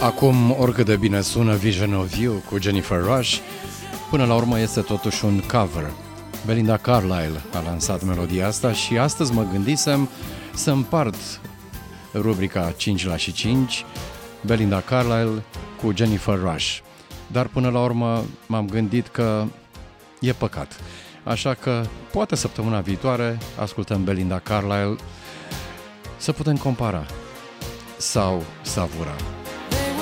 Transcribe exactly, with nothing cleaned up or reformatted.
Acum, oricât de bine sună Vision of You cu Jennifer Rush, până la urmă este totuși un cover. Belinda Carlisle a lansat melodia asta și astăzi mă gândisem să împart rubrica cinci la și cinci, Belinda Carlisle cu Jennifer Rush. Dar până la urmă m-am gândit că e păcat. Așa că poate săptămâna viitoare ascultăm Belinda Carlisle să putem compara sau savura.